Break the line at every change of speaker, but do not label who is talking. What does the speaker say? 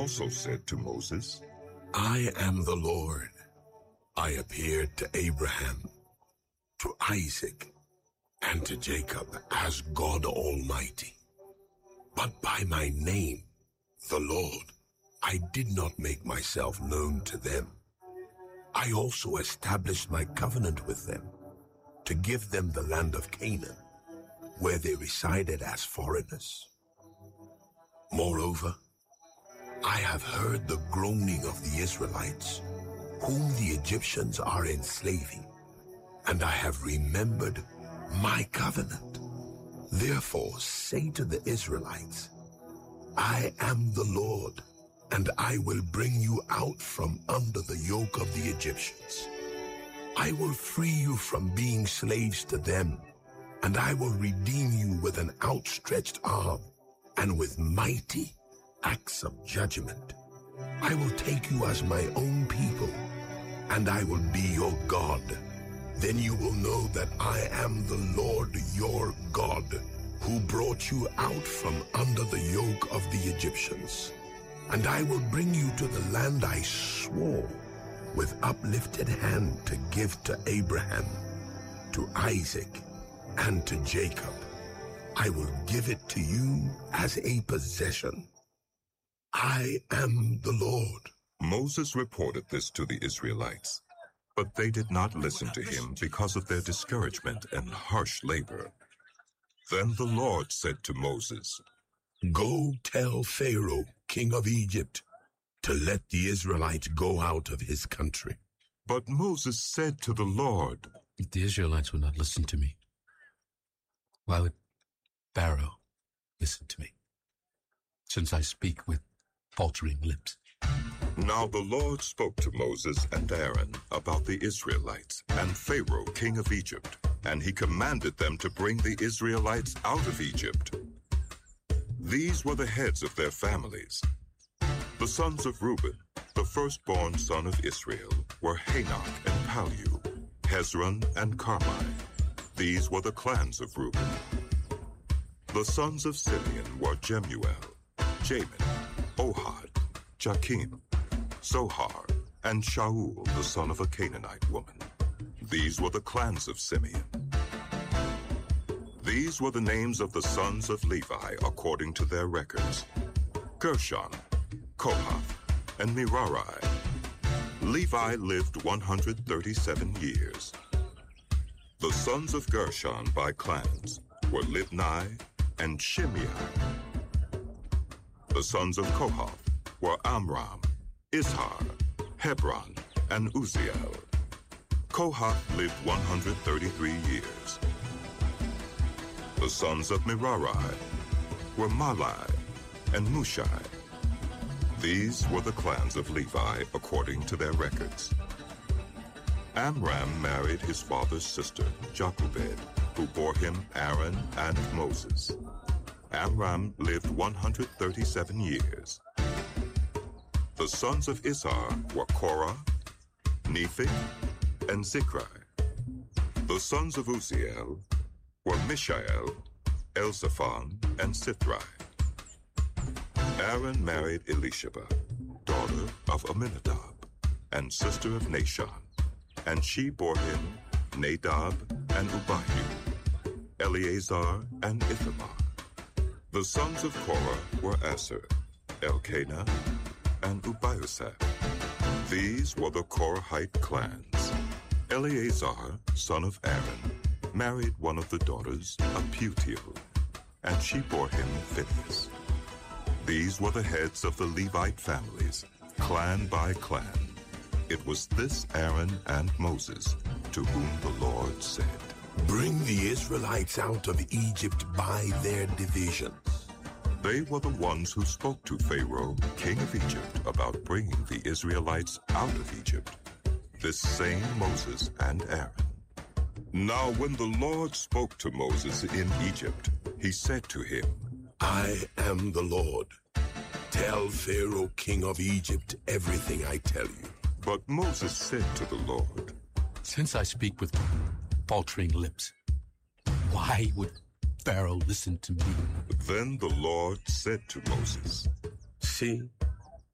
also said to Moses,
I am the Lord. I appeared to Abraham, to Isaac, and to Jacob as God Almighty. But by my name, the Lord, I did not make myself known to them. I also established my covenant with them to give them the land of Canaan, where they resided as foreigners. Moreover, I have heard the groaning of the Israelites, whom the Egyptians are enslaving, and I have remembered my covenant. Therefore say to the Israelites, I am the Lord, and I will bring you out from under the yoke of the Egyptians. I will free you from being slaves to them, and I will redeem you with an outstretched arm and with mighty acts of judgment. I will take you as my own people, and I will be your God. Then you will know that I am the Lord your God, who brought you out from under the yoke of the Egyptians. And I will bring you to the land I swore with uplifted hand to give to Abraham, to Isaac, and to Jacob. I will give it to you as a possession. I am the Lord.
Moses reported this to the Israelites, but they did not listen to him because of their discouragement and harsh labor. Then the Lord said to Moses,
Go tell Pharaoh, king of Egypt, to let the Israelites go out of his country.
But Moses said to the Lord,
If the Israelites will not listen to me, why would Pharaoh listen to me, since I speak with faltering lips?
Now the Lord spoke to Moses and Aaron about the Israelites and Pharaoh, king of Egypt, and he commanded them to bring the Israelites out of Egypt. These were the heads of their families. The sons of Reuben, the firstborn son of Israel, were Hanok and Palu, Hezron and Carmi. These were the clans of Reuben. The sons of Simeon were Jemuel, Jamin, Ohad, Jakim, Zohar, and Shaul, the son of a Canaanite woman. These were the clans of Simeon. These were the names of the sons of Levi according to their records: Gershon, Kohath, and Merari. Levi lived 137 years. The sons of Gershon by clans were Libni and Shimei. The sons of Kohath were Amram, Izhar, Hebron, and Uzziel. Kohath lived 133 years. The sons of Merari were Malai and Mushai. These were the clans of Levi according to their records. Amram married his father's sister, Jochebed, who bore him Aaron and Moses. Amram lived 137 years. The sons of Izhar were Korah, Nephi, and Zikri. The sons of Uzziel were Mishael, Elzaphan, and Sithri. Aaron married Elisheba, daughter of Aminadab, and sister of Nashon, and she bore him Nadab and Abihu, Eleazar and Ithamar. The sons of Korah were Asher, Elkanah, and Ubiasaph. These were the Korahite clans. Eleazar, son of Aaron, married one of the daughters of Putiel, and she bore him Phinehas. These were the heads of the Levite families, clan by clan. It was this Aaron and Moses to whom the Lord said,
Bring the Israelites out of Egypt by their divisions.
They were the ones who spoke to Pharaoh, king of Egypt, about bringing the Israelites out of Egypt. This same Moses and Aaron. Now when the Lord spoke to Moses in Egypt, he said to him,
I am the Lord. Tell Pharaoh, king of Egypt, everything I tell you.
But Moses said to the Lord,
Since I speak with faltering lips, why would Pharaoh listen to me?
Then the Lord said to Moses,
See,